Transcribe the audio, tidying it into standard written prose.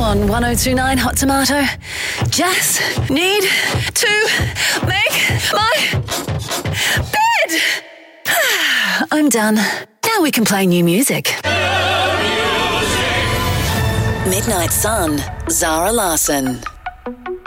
on 1029 Hot Tomato. Just need to make my bed. I'm done. Now we can play new music. Midnight Sun, Zara Larsson.